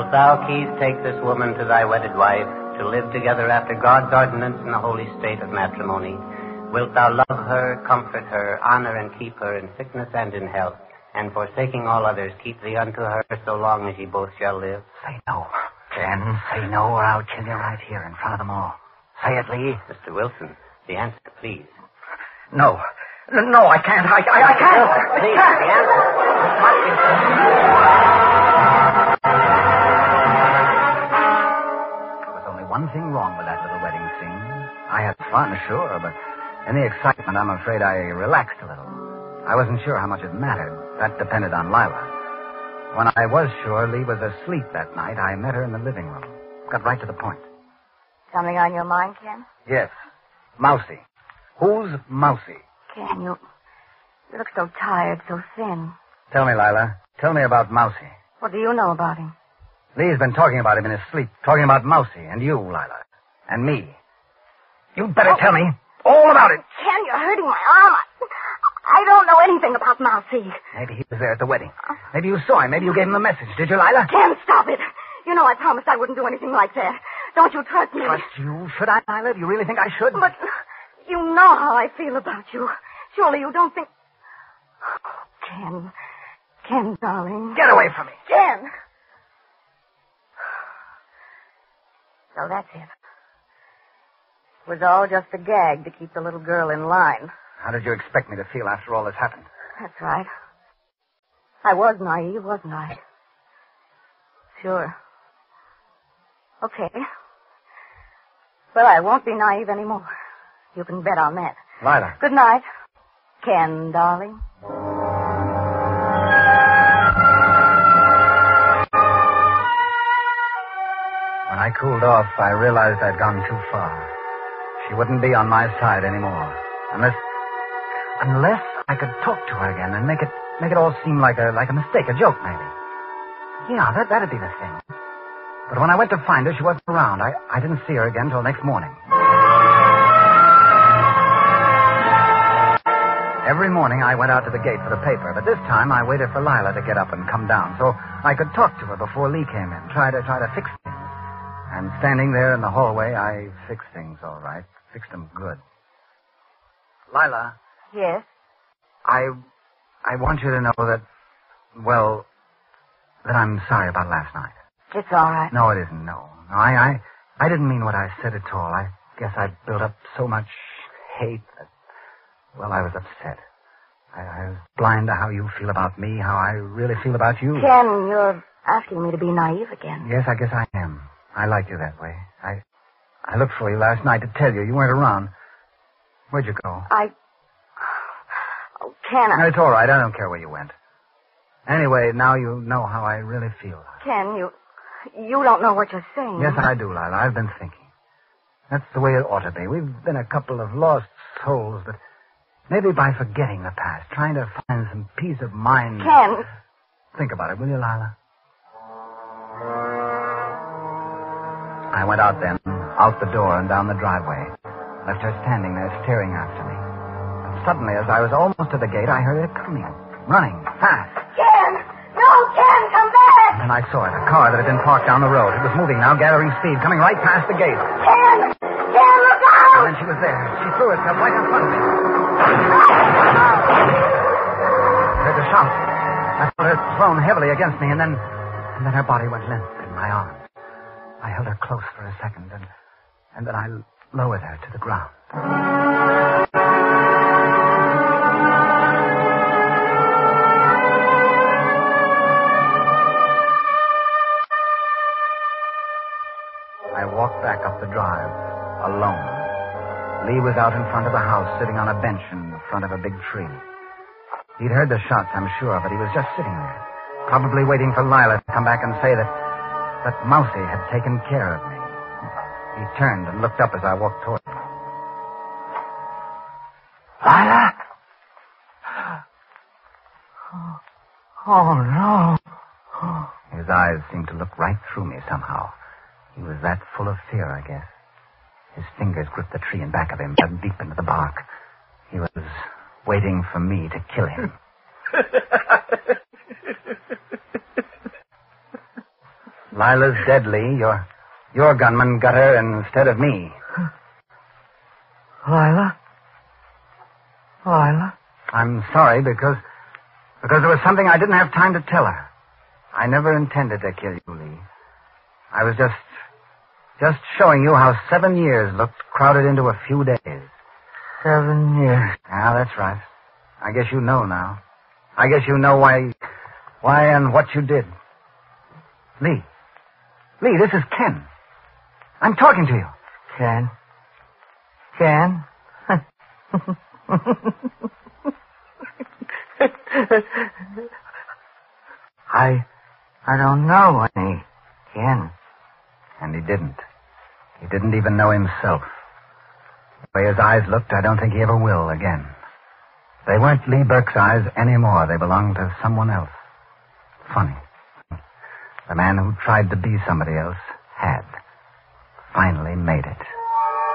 Wilt thou, Keith, take this woman to thy wedded wife, to live together after God's ordinance in the holy state of matrimony? Wilt thou love her, comfort her, honor and keep her in sickness and in health, and forsaking all others, keep thee unto her so long as ye both shall live? Say no. Ken, say no, or I'll kill you right here in front of them all. Say it, Lee. Mr. Wilson, the answer, please. No. No, I can't. I can't. Please, the answer. There was only one thing wrong with that little wedding scene. I had fun, sure, but in the excitement, I'm afraid I relaxed a little. I wasn't sure how much it mattered. That depended on Lila. When I was sure Lee was asleep that night, I met her in the living room. Got right to the point. Something on your mind, Ken? Yes. Mousy. Who's Mousy? Ken, you look so tired, so thin. Tell me, Lila. Tell me about Mousy. What do you know about him? Lee's been talking about him in his sleep. Talking about Mousy and you, Lila. And me. You'd better tell me all about it. Ken, you're hurting my arm. I don't know anything about Mousy. Maybe he was there at the wedding. Maybe you saw him. Maybe you gave him the message. Did you, Lila? Ken, stop it. You know I promised I wouldn't do anything like that. Don't you trust me? Trust you? Should I, Lila? Do you really think I should? But you know how I feel about you. Surely you don't think... Ken. Ken, darling. Get away from me. Ken! So that's it. It was all just a gag to keep the little girl in line. How did you expect me to feel after all this happened? That's right. I was naive, wasn't I? Sure. Okay. Well, I won't be naive anymore. You can bet on that. Lila. Good night, Ken, darling. When I cooled off, I realized I'd gone too far. She wouldn't be on my side anymore. Unless I could talk to her again and make it all seem like a mistake, a joke, maybe. Yeah, that'd be the thing. But when I went to find her, she wasn't around. I didn't see her again till next morning. Every morning I went out to the gate for the paper, but this time I waited for Lila to get up and come down so I could talk to her before Lee came in, try to fix things. And standing there in the hallway, I fixed things all right. Fixed them good. Lila. Yes? I want you to know that, well, that I'm sorry about last night. It's all right. No, it isn't, no. I didn't mean what I said at all. I guess I built up so much hate that, well, I was upset. I was blind to how you feel about me, how I really feel about you. Ken, you're asking me to be naive again. Yes, I guess I am. I like you that way. I looked for you last night to tell you. You weren't around. Where'd you go? Oh, Ken, No, it's all right. I don't care where you went. Anyway, now you know how I really feel. Ken, you don't know what you're saying. Yes, I do, Lila. I've been thinking. That's the way it ought to be. We've been a couple of lost souls, but maybe by forgetting the past, trying to find some peace of mind... Ken! Think about it, will you, Lila? I went out then, out the door and down the driveway. Left her standing there staring after me. And suddenly, as I was almost to the gate, I heard her coming. Running, fast. Ken! No, Ken, come back! And then I saw it, a car that had been parked down the road. It was moving now, gathering speed, coming right past the gate. Ken! Ken, look out! And then she was there. She threw herself right in front of me. I heard the shout. I felt her thrown heavily against me, and then her body went limp in my arms. I held her close for a second, and then I lowered her to the ground. I walked back up the drive, alone. Lee was out in front of the house, sitting on a bench in front of a big tree. He'd heard the shots, I'm sure, but he was just sitting there, probably waiting for Lila to come back and say that Mousy had taken care of me. He turned and looked up as I walked toward him. Lila? Oh, no. His eyes seemed to look right through me somehow. He was that full of fear, I guess. His fingers gripped the tree in back of him, dug deep into the bark. He was waiting for me to kill him. Lila's dead, Lee. Your gunman got her instead of me. Lila? I'm sorry because there was something I didn't have time to tell her. I never intended to kill you, Lee. I was just showing you how 7 years looked crowded into a few days. 7 years. Yeah, that's right. I guess you know now. I guess you know why and what you did. Lee, this is Ken. I'm talking to you. Ken? I don't know any Ken. And he didn't. He didn't even know himself. The way his eyes looked, I don't think he ever will again. They weren't Lee Burke's eyes anymore. They belonged to someone else. Funny. The man who tried to be somebody else had finally made it.